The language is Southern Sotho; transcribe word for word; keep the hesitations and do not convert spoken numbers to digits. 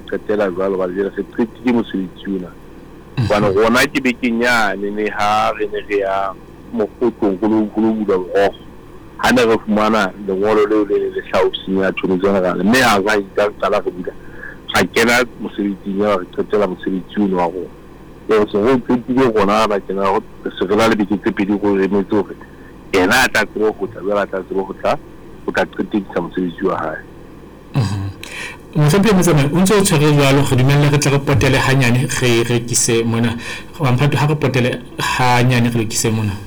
qetela jwalo ba jela se qetile mosebetsi ona bana rona ke be ke nyane ne ha re ne re ya mokotlong go lo bula go ha ne re fumana lengolo leo le le hlausi ya Attorney General mme ha ga itse tsala go bula ga kena mosebetsi ya re qetela mosebetsi ona wa go e so go qetile gona ba kena go se re la le bitse pedi go re metso re ena a tla tsebo go tla ba tla tsebo go tla o ka qetedisa mosebetsi wa hae Mohlomong metsana o ntse o tshwere jwalo go dumella re tla re potele hanyane re rekise mona wa mphato ha re potele hanyane re rekise mona